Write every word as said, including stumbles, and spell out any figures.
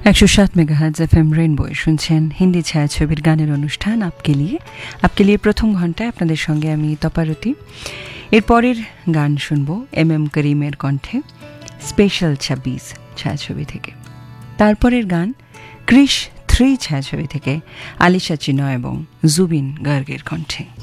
একশো সাত megahertz F M রেইনবোয় শুনছেন হিন্দি ছায়াছবির গানের অনুষ্ঠান আপকে লিয়ে। আপকে লিয়ে প্রথম ঘন্টায় আপনাদের সঙ্গে আমি তপারতি। এর পরের গান শুনব এম এম করিমের কণ্ঠে স্পেশাল ছাব্বিশ ছায়াছবি থেকে। তারপরের গান ক্রিশ থ্রি ছায়াছবি থেকে আলিশা চিনয় এবং জুবিন গার্গের কণ্ঠে।